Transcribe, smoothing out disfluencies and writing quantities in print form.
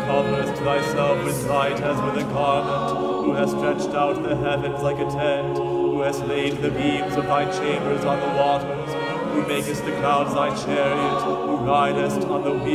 coverest thyself with light as with a garment, who hast stretched out the heavens like a tent, who hast laid the beams of thy chambers on the waters, who makest the clouds thy chariot, who ridest on the wheels